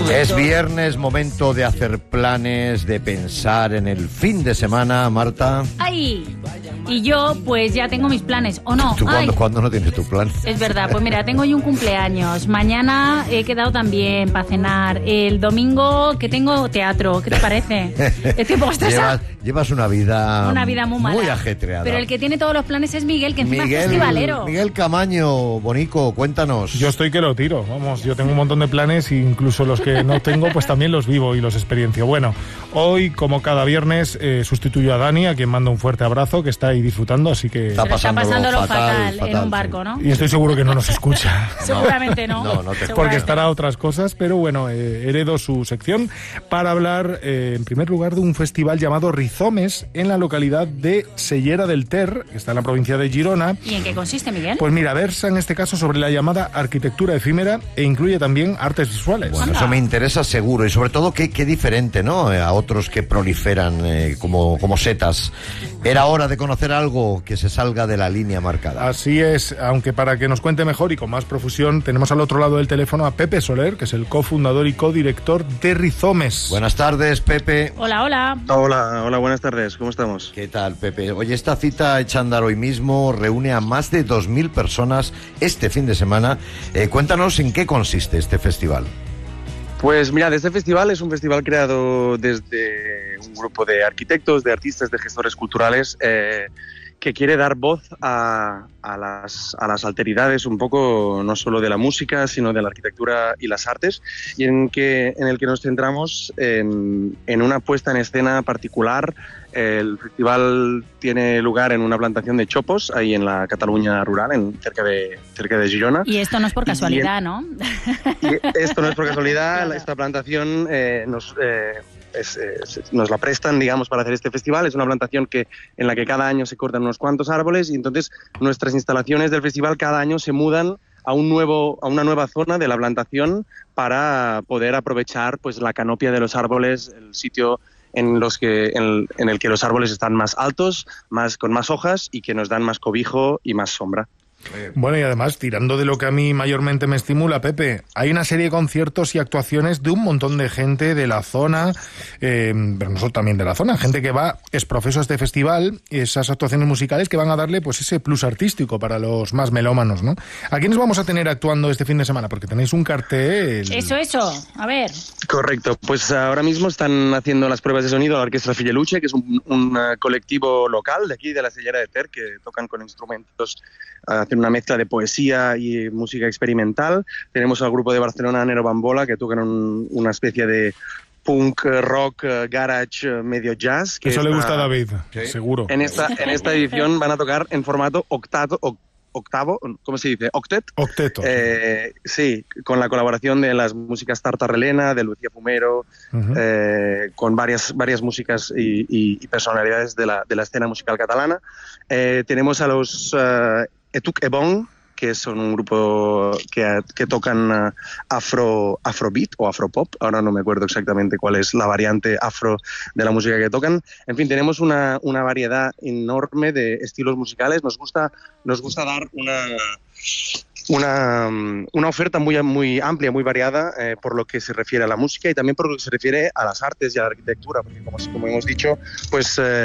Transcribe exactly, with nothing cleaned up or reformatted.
Es viernes, momento de hacer planes, de pensar en el fin de semana, Marta. ¡Ay! Y yo, pues ya tengo mis planes, ¿o no? ¿Tú cuándo, cuándo no tienes tu plan? Es verdad, pues mira, tengo yo un cumpleaños. Mañana he quedado también para cenar. El domingo que tengo teatro, ¿qué te parece? Estoy un poco estresada. Llevas, llevas una vida, una vida muy, mala, muy ajetreada. Pero el que tiene todos los planes es Miguel, que encima Miguel, es festivalero. Miguel Camaño, Bonico, cuéntanos. Yo estoy que lo tiro, vamos, yo tengo un montón de planes e incluso los que no tengo, pues también los vivo y los experiencio. Bueno, hoy, como cada viernes, eh, sustituyo a Dani, a quien mando un fuerte abrazo, que está ahí disfrutando, así que... Está pasándolo, está pasándolo fatal, fatal, fatal en un barco, ¿no? Y estoy seguro que no nos escucha. Seguramente no. No, no te... Porque estará a otras cosas, pero bueno, eh, heredo su sección para hablar, eh, en primer lugar, de un festival llamado Rizomes en la localidad de Sellera del Ter, que está en la provincia de Girona. ¿Y en qué consiste, Miguel? Pues mira, versa en este caso sobre la llamada arquitectura efímera e incluye también artes visuales. Bueno, eso me interesa seguro, y sobre todo qué, qué diferente, ¿no?, a otros que proliferan eh, como, como setas. Era hora de conocer algo que se salga de la línea marcada. Así es, aunque para que nos cuente mejor y con más profusión, tenemos al otro lado del teléfono a Pepe Soler, que es el cofundador y codirector de Rizomes. Buenas tardes, Pepe. Hola, hola. Hola, hola, buenas tardes, ¿cómo estamos? ¿Qué tal, Pepe? Oye, esta cita hecha a andar hoy mismo reúne a más de dos mil personas este fin de semana. Eh, cuéntanos en qué consiste este festival. Pues mirad, este festival es un festival creado desde un grupo de arquitectos, de artistas, de gestores culturales eh, que quiere dar voz a, a, las, a las alteridades un poco, no solo de la música, sino de la arquitectura y las artes, y en, que, en el que nos centramos en, en una puesta en escena particular. El festival tiene lugar en una plantación de chopos, ahí en la Cataluña rural, en, cerca, de, cerca de Girona. Y esto no es por casualidad, el, ¿no? Y esto no es por casualidad, claro. Esta plantación eh, nos, eh, es, es, nos la prestan, digamos, para hacer este festival. Es una plantación que, en la que cada año se cortan unos cuantos árboles, y entonces nuestras instalaciones del festival cada año se mudan a un nuevo a una nueva zona de la plantación para poder aprovechar, pues, la canopia de los árboles, el sitio en los que en, en el que los árboles están más altos, más con más hojas y que nos dan más cobijo y más sombra. Bueno, y además, tirando de lo que a mí mayormente me estimula, Pepe, hay una serie de conciertos y actuaciones de un montón de gente de la zona, eh, pero no solo también de la zona, gente que va, es profeso a este festival, esas actuaciones musicales que van a darle, pues, ese plus artístico para los más melómanos, ¿no? ¿A quiénes vamos a tener actuando este fin de semana? Porque tenéis un cartel... Eso, eso, a ver. Correcto, pues ahora mismo están haciendo las pruebas de sonido la Orquestra Filleluche, que es un, un uh, colectivo local de aquí, de la Sellera de Ter, que tocan con instrumentos, uh, hacen una mezcla de poesía y música experimental. Tenemos al grupo de Barcelona, Nero Bambola, que tocan un, una especie de punk, rock, garage, medio jazz. Que Eso está, le gusta a David, ¿sí? Seguro. En esta, en esta edición van a tocar en formato octavo, octavo, ¿cómo se dice? Octet. Octeto. Eh, sí, con la colaboración de las músicas Tartarrelena, de Lucía Fumero, uh-huh. eh, con varias, varias músicas y, y, y personalidades de la, de la escena musical catalana. Eh, tenemos a los uh, Etuk Ebon, que son un grupo que, que tocan uh, afro, afrobeat o afropop. Ahora no me acuerdo exactamente cuál es la variante afro de la música que tocan. En fin, tenemos una, una variedad enorme de estilos musicales. Nos gusta, nos gusta dar una... Una, una oferta muy, muy amplia, muy variada eh, por lo que se refiere a la música y también por lo que se refiere a las artes y a la arquitectura, porque como, como hemos dicho, pues... Eh,